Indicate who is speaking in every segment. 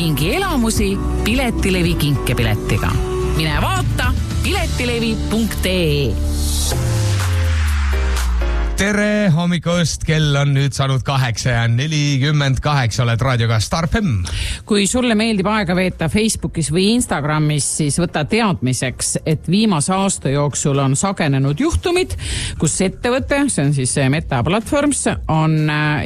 Speaker 1: Kingi elamusi Piletilevi kinkepiletiga. Mine vaata piletilevi.ee.
Speaker 2: Tere hommikust, kell on nüüd saanud 8:48, oled raadioga Star FM.
Speaker 1: Kui sulle meeldib aega veeta Facebookis või Instagramis, siis võta teadmiseks, et viimase aasta jooksul on sagenenud juhtumid, kus ettevõte, see on siis Meta platvorms, on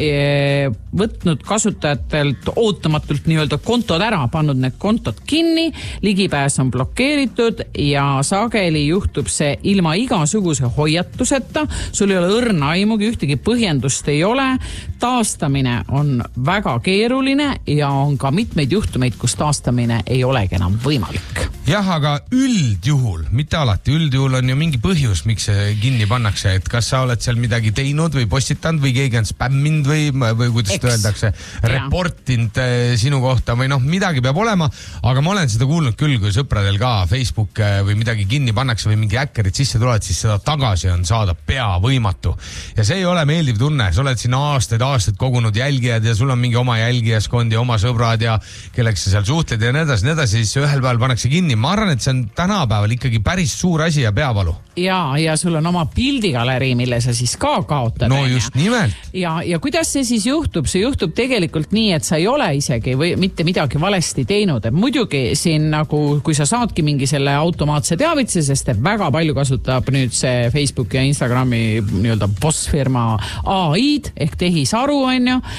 Speaker 1: võtnud kasutajatelt ootamatult nii-öelda kontod ära, pannud need kontod kinni, ligipääs on blokeeritud ja sageli juhtub see ilma igasuguse hoiatuseta, sul ei ole õrna aimugi, ühtegi põhjendust ei ole, taastamine on väga keeruline ja on ka mitmeid juhtumeid, kus taastamine ei olegi enam võimalik.
Speaker 2: Jah, aga üldjuhul, mitte alati, üldjuhul on ju mingi põhjus, miks see kinni pannakse, et kas sa oled seal midagi teinud või postitanud või keegi on spämminud või kuidas seda öeldakse, reportinud sinu kohta või midagi peab olema, aga ma olen seda kuulnud küll, kui sõpradel ka Facebook või midagi kinni pannakse või mingi häkkerid sisse tulevad, siis seda tagasi on saada pea võimatu. Ja see ei ole meeldiv tunne, sa oled siin aastaid kogunud jälgijad ja sul on mingi oma jälgijaskond ja oma sõbrad ja kelleks sa seal suhtled ja nii edasi, siis ühel päeval pannakse kinni. Ma arvan, et see on tänapäeval ikkagi päris suur asi ja peavalu.
Speaker 1: Ja sul on oma pildigalerii, mille sa siis ka kaotad.
Speaker 2: No just nimelt.
Speaker 1: Ja kuidas see siis juhtub? See juhtub tegelikult nii, et sa ei ole isegi või mitte midagi valesti teinud. Et muidugi siin nagu, kui sa saadki mingi selle automaatse teavitse, sest et väga palju kasutab nüüd see Facebook ja Instagrami nii-öelda bossfirma AI-d ehk tehisaru on ju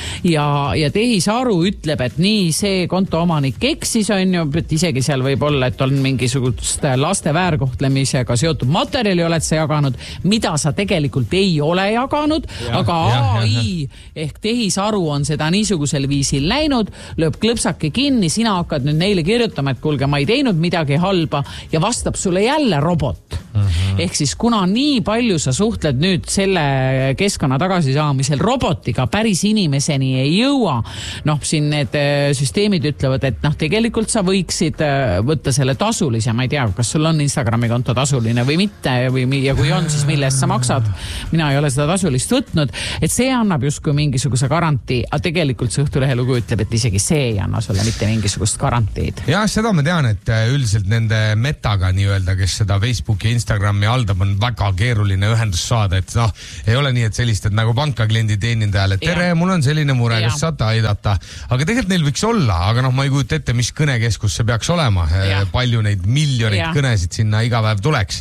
Speaker 1: ja tehisaru ütleb, et nii see konto omanik eksis on ju, et isegi seal võib olla, et on mingisugust laste väärkohtlemisega seotud materjali oled sa jaganud, mida sa tegelikult ei ole jaganud, aga AI ehk tehisaru on seda niisugusel viisil näinud, lööb klõpsake kinni, sina hakkad nüüd neile kirjutama, et kuulge, ma ei teinud midagi halba ja vastab sulle jälle robot. Ehk siis kuna nii palju sa suhtled nüüd selle keskkonna tagasisaamisel robotiga päris inimeseni ei jõua, siin need süsteemid ütlevad, et tegelikult sa võiksid võtta selle tasulise, ma ei tea, kas sul on Instagrami konto tasuline või mitte ja kui on, siis mille eest sa maksad. Mina ei ole seda tasulist võtnud, et see annab justkui mingisuguse garantii, aga tegelikult see Õhtulehe lugu ütleb, et isegi see ei anna sulle mitte mingisugust garantiid.
Speaker 2: Ja seda ma tean, et üldiselt nende Metaga nii-öelda, kes seda Facebooki ja Instagrami haldab, on väga keeruline ühendus saada, et ei ole nii, et sellist, et nagu panka kliendi teenindajale, tere, mul on selline mure, kas saate aidata, aga tegelikult neil võiks olla, aga ma ei kujuta ette, mis kõnekeskus see peaks olema, palju neid miljoneid kõnesid sinna iga päev tuleks,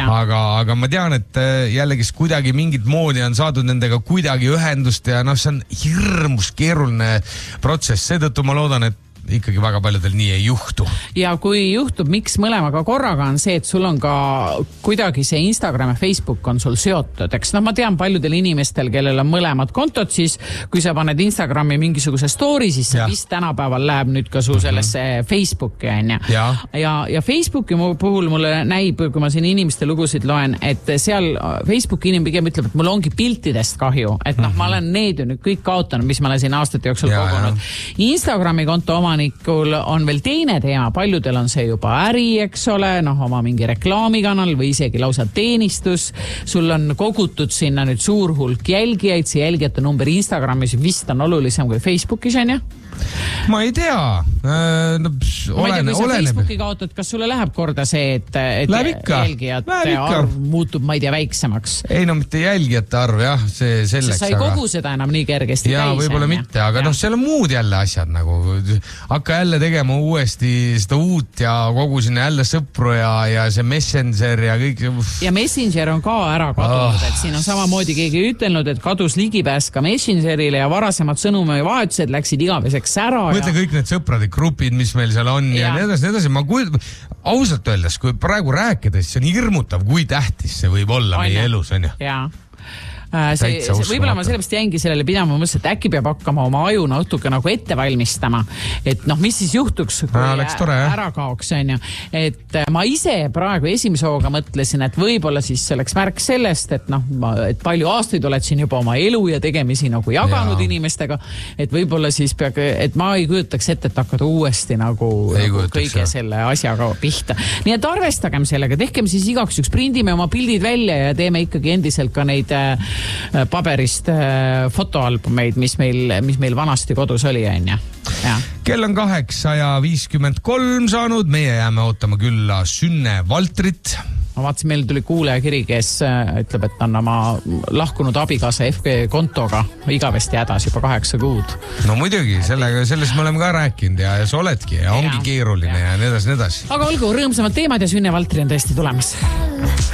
Speaker 2: aga ma tean, et jällegi kuidagi mingit moodi on saadud nendega kuidagi ühendust ja see on hirmus keeruline protsess, seetõttu ma loodan, et ikkagi väga paljudel nii ei juhtu.
Speaker 1: Ja kui juhtub, miks mõlemaga korraga on see, et sul on ka kuidagi see Instagram ja Facebook on sul seotud. Eks ma tean paljudel inimestel, kellel on mõlemad kontod, siis kui sa paned Instagrami mingisuguse story, siis see vist tänapäeval läheb nüüd ka su sellesse Facebooki on ja Facebooki puhul mulle näib, kui ma siin inimeste lugusid loen, et seal Facebooki inimene pigem ütleb, et mul ongi piltidest kahju, et ma olen need ju nüüd kõik kaotanud, mis ma olen siin aastate jooksul kogunud. Instagrami konto oma on veel teine teema, paljudel on see juba äri, eks ole, oma mingi reklaamikanal või isegi lausa teenistus. Sul on kogutud sinna nüüd suur hulk jälgijaid, see jälgijate number Instagramis vist on olulisem kui Facebookis, on ju?
Speaker 2: Ma ei tea.
Speaker 1: Ma ei tea, kui sa Facebooki kaotad, kas sulle läheb korda see, et jälgijate arv muutub, ma ei tea, väiksemaks?
Speaker 2: Ei, mitte jälgijate arv, jah, see selleks.
Speaker 1: Sa ei kogu seda enam nii kergesti täis.
Speaker 2: Ja võib-olla mitte, aga seal on muud jälle asjad nagu. Hakka jälle tegema uuesti seda uut ja kogu sinna jälle sõpru ja see Messenger ja kõik.
Speaker 1: Ja Messenger on ka ära kadunud, et siin on samamoodi keegi ütelnud, et kadus ligipääs ka Messengerile ja varasemad sõnumi vahetused läksid igaveseks ära.
Speaker 2: Mõtle kõik need sõprade grupid, mis meil seal on ja nii edasi. Ma ausalt öeldes, kui praegu rääkides, see on hirmutav, kui tähtis see võib olla meie elus, on ju?
Speaker 1: Jaa. Võib-olla ma sellepärast jäingi sellele pidama, ma mõtlesin, et äkki peab hakkama oma aju natuke nagu ette valmistama, et mis siis juhtuks, kui ära kaoks, on ju. Et ma ise praegu esimese hooga mõtlesin, et võib-olla siis selleks märk sellest, et palju aastaid oled siin juba oma elu ja tegemisi nagu jaganud inimestega, et võib-olla siis et ma ei kujutaks ette, et hakkada uuesti nagu kõige selle asjaga pihta. Nii et arvestagem sellega, tehkem siis igaks üks, prindime oma pildid välja ja teeme ikkagi endiselt ka neid paberist fotoalbumeid, mis meil vanasti kodus oli, on ju.
Speaker 2: Kell on 8:53 saanud, meie jääme ootama külla Sünne Valtrit.
Speaker 1: Ma vaatasin, meil tuli kuulajakiri, kes ütleb, et on oma lahkunud abikaasa FG kontoga igavesti hädas juba 8 kuud.
Speaker 2: No muidugi, sellest me oleme ka rääkinud ja sa oledki ja ongi keeruline ja nii edasi.
Speaker 1: Aga olgu, rõõmsamad teemad ja Sünne Valtri on tõesti tulemas.